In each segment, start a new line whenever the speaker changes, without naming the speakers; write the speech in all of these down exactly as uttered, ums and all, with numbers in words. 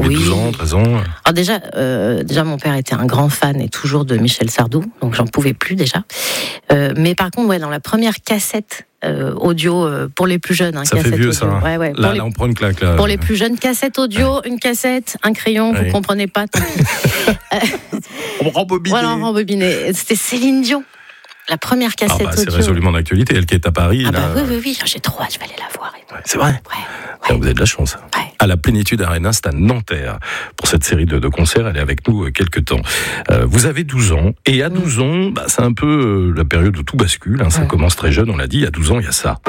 oui.
douze ans, treize ans.
Alors déjà, euh, déjà, mon père était un grand fan et toujours de Michel Sardou, donc j'en pouvais plus déjà. Euh, mais par contre, ouais, dans la première cassette euh, audio euh, pour les plus jeunes, hein,
ça
cassette
fait vieux,
audio.
ça. Hein.
Ouais, ouais.
Là,
les,
là, on prend une claque. Là.
Pour les plus jeunes, cassette audio, ouais. Une cassette, un crayon, ouais. Vous comprenez pas. Tant pis.
On rembobiné.
Voilà, on rembobiné. C'était Céline Dion. La première cassette ah bah,
c'est
audio.
C'est résolument d'actualité. Elle qui est à Paris.
Ah
là...
bah oui, oui, oui. J'ai trop hâte, je vais aller la voir.
Ouais, c'est vrai.
Ouais. Ouais.
Vous avez de la chance.
Ouais.
À la Plénitude Arena, c'est à Nanterre. Pour cette série de, de concerts, elle est avec nous euh, quelques temps. Euh, vous avez douze ans. Et à douze ans, bah, c'est un peu euh, la période où tout bascule. Hein, ça ouais. commence très jeune, on l'a dit. À douze ans, il y a ça.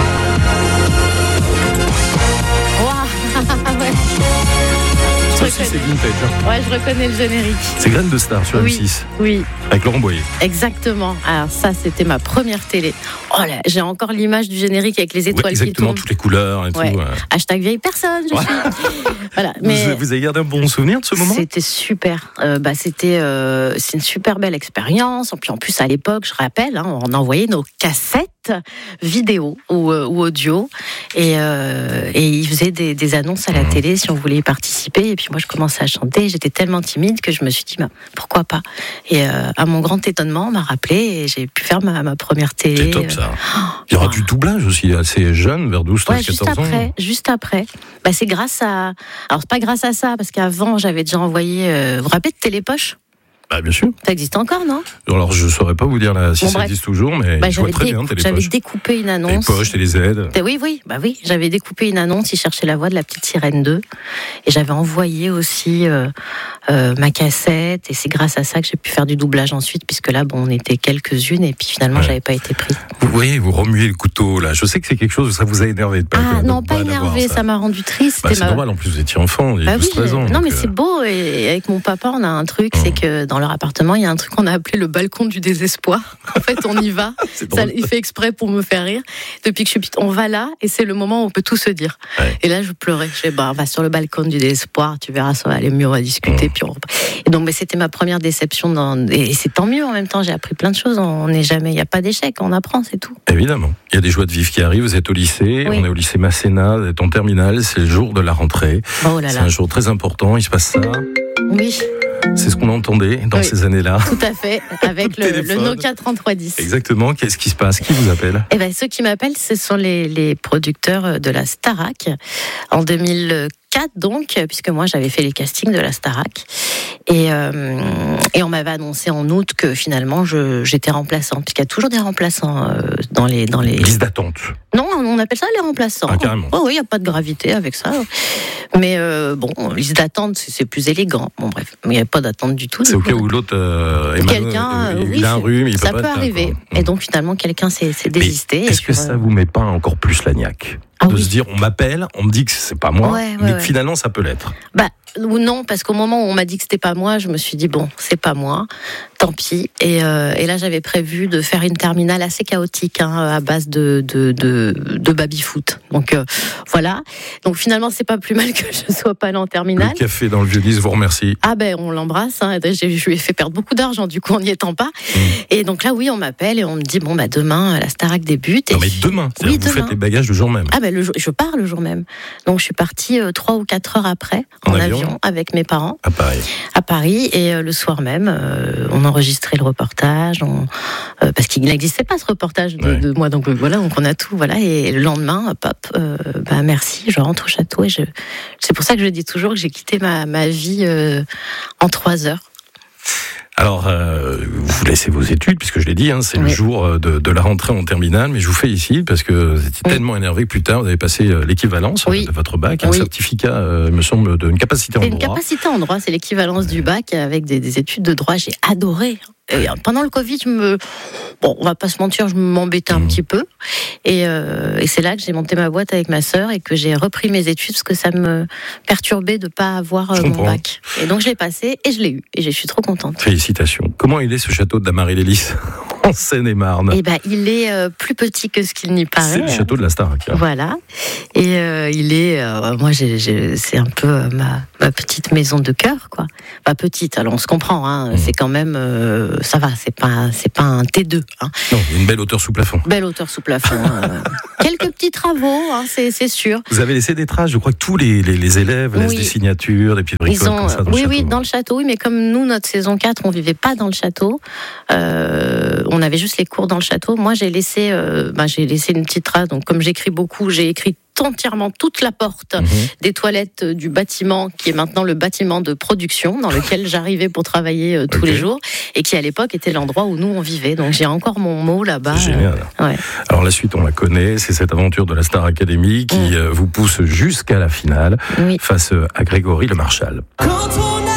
Ça aussi, c'est vintage. Hein.
Ouais, je reconnais le générique.
C'est Graines de Star sur
oui,
M six.
Oui.
Avec Laurent Boyer.
Exactement. Alors ça, c'était ma première télé. Oh là, j'ai encore l'image du générique avec les étoiles
ouais, exactement,
qui tournent.
Toutes les couleurs et
ouais.
tout. Ouais.
Hashtag vieille personne, je
ouais.
suis. Voilà. Mais
vous, vous avez gardé un bon souvenir de ce moment ?
C'était super. Euh, bah, c'était, euh, c'est une super belle expérience. Et puis en plus, à l'époque, je rappelle, hein, on envoyait nos cassettes vidéo ou, euh, ou audio et, euh, et ils faisaient des, des annonces à la mmh. télé si on voulait y participer. Et puis moi, je commençais à chanter. J'étais tellement timide que je me suis dit, bah, pourquoi pas ? Et euh, à mon grand étonnement, on m'a rappelé et j'ai pu faire ma, ma première télé.
C'est top ça. Oh, il y aura ouais. du doublage aussi assez jeune, vers douze, treize,
ouais,
quatorze ans.
Juste après, juste après. Bah, c'est grâce à... Alors, c'est pas grâce à ça, parce qu'avant, j'avais déjà envoyé... Euh... Vous vous rappelez de Télépoche ?
Bah, bien sûr.
Ça existe encore, non ?
Alors, je ne saurais pas vous dire là, si bon, ça bref. existe toujours, mais
bah,
je vois très
dé-
bien Télépoche.
J'avais découpé une annonce.
Télépoche, Télé-Z.
Oui, oui, bah oui. J'avais découpé une annonce, ils cherchaient la voix de la petite sirène deux. Et j'avais envoyé aussi euh, euh, ma cassette. Et c'est grâce à ça que j'ai pu faire du doublage ensuite, puisque là, bon, on était quelques-unes, et puis finalement, ouais. j'avais pas été pris.
Vous voyez, vous remuez le couteau, là. Je sais que c'est quelque chose, ça vous a énervé de pas
Ah,
de,
non,
de
pas énervé, ça. ça m'a rendu triste.
Bah, c'est ma... normal, en plus, vous étiez enfant, il y a
bah
douze treize
oui,
ans.
Non,
donc,
mais
euh...
c'est beau, et avec mon papa, on a un truc, mmh. c'est que dans leur appartement, il y a un truc qu'on a appelé le balcon du désespoir. En fait, on y va. Ça, il fait exprès pour me faire rire. Depuis que je suis petite, on va là et c'est le moment où on peut tout se dire. Ouais. Et là, je pleurais. Je dis, bah, on va sur le balcon du désespoir. Tu verras, ça va aller mieux. On va discuter. Mmh. Puis on... Et donc, mais c'était ma première déception. Dans... Et c'est tant mieux en même temps. J'ai appris plein de choses. On n'est jamais, il n'y a pas d'échec. On apprend, c'est tout.
Évidemment. Il y a des joies de vivre qui arrivent. Vous êtes au lycée. Oui. On est au lycée Masséna. Vous êtes en terminale. C'est le jour de la rentrée.
Oh là là.
C'est un jour très important. Il se passe ça.
Oui.
C'est ce qu'on entendait dans oui, ces années-là.
Tout à fait, avec le, le Nokia trente-trois dix.
Exactement. Qu'est-ce qui se passe ? Qui vous appelle ?
Eh ben, ceux qui m'appellent, ce sont les, les producteurs de la Starac en deux mille quatre, donc, puisque moi j'avais fait les castings de la Starac. Et, euh, et on m'avait annoncé en août que finalement je, j'étais remplaçante, puisqu'il y a toujours des remplaçants euh, dans les dans les
liste d'attente.
Non, on appelle ça les remplaçants.
Ah, carrément.
Oh oui, il y a pas de gravité avec ça. Mais euh, bon, liste d'attente, c'est, c'est plus élégant. Bon bref, mais il n'y a pas d'attente du tout.
C'est au cas où l'autre euh, est
quelqu'un,
mal, il
oui,
a un rhume, il
ça
peut,
peut
pas
arriver.
Mmh.
Et donc finalement quelqu'un s'est, s'est désisté.
Mais est-ce que ça vous met pas encore plus la niaque
ah,
de
oui.
se dire on m'appelle, on me dit que c'est pas moi,
ouais, ouais,
mais
ouais.
finalement ça peut l'être.
Bah ou non, parce qu'au moment où on m'a dit que c'était pas moi, je me suis dit bon, c'est pas moi, tant pis. Et, euh, et là, j'avais prévu de faire une terminale assez chaotique, hein, à base de de de, de baby-foot. Donc euh, voilà. Donc finalement, c'est pas plus mal que je sois pas allée en terminale.
Le café dans le Vieux-Lys vous remercie.
Ah ben, on l'embrasse. Hein. Je lui ai fait perdre beaucoup d'argent, du coup, en n'y étant pas. Mmh. Et donc là, oui, on m'appelle et on me dit bon bah demain, la Starac débute.
Non
et
mais
je...
demain.
Oui,
vous
demain.
faites les bagages le jour même.
Ah ben, le jour... je pars le jour même. Donc je suis partie euh, trois ou quatre heures après en, en avion. avion avec mes parents.
À Paris.
À Paris, et euh, le soir même, euh, on enregistrait le reportage, on, euh, parce qu'il n'existait pas ce reportage de, ouais. de moi, donc voilà, donc on a tout, voilà, et le lendemain, pop, euh, bah merci, je rentre au château, et je, c'est pour ça que je dis toujours que j'ai quitté ma, ma vie euh, en trois heures.
Alors, euh, vous laissez vos études, puisque je l'ai dit, hein, c'est oui. le jour de, de la rentrée en terminale, mais je vous félicite parce que vous étiez oui. tellement énervé que plus tard, vous avez passé l'équivalence oui. de votre bac, un oui. certificat, euh, me semble, d'une capacité en
c'est
droit.
Une capacité en droit, c'est l'équivalence du bac avec des, des études de droit. J'ai adoré. Et pendant le Covid, je me, bon, on va pas se mentir, je m'embêtais un mmh. petit peu, et, euh, et c'est là que j'ai monté ma boîte avec ma sœur et que j'ai repris mes études parce que ça me perturbait de pas avoir
je
mon
comprends.
bac. Et donc je l'ai passé et je l'ai eu et je suis trop contente.
Félicitations. Comment il est ce château de Damary-les-Lys en Seine-et-Marne ?
Eh ben, il est euh, plus petit que ce qu'il n'y paraît.
C'est le château de la Starac. Hein.
Voilà. Et euh, il est, euh, moi, j'ai, j'ai, c'est un peu euh, ma, ma petite maison de cœur, quoi. Pas petite, alors on se comprend, hein. Mmh. C'est quand même, euh, ça va, c'est pas, c'est pas un T deux. Hein.
Non, une belle hauteur sous plafond.
Belle hauteur sous plafond. euh, quelques petits travaux, hein, c'est, c'est sûr.
Vous avez laissé des traces, je crois que tous les, les, les élèves laissent oui. des signatures, des petits bricoles
ont,
comme ça dans
oui,
le château.
Oui, dans le château, oui, mais comme nous, notre saison quatre, on vivait pas dans le château, euh, on avait juste les cours dans le château. Moi, j'ai laissé, euh, bah, j'ai laissé une petite trace, donc comme j'écris beaucoup, j'ai écrit entièrement toute la porte mmh. des toilettes du bâtiment qui est maintenant le bâtiment de production dans lequel j'arrivais pour travailler euh, tous okay. les jours et qui à l'époque était l'endroit où nous on vivait. Donc j'ai encore mon mot là-bas.
C'est génial.
Euh, ouais.
Alors la suite on la connaît, c'est cette aventure de la Star Academy qui mmh. euh, vous pousse jusqu'à la finale oui. face à Grégory Le Marchal. Quand on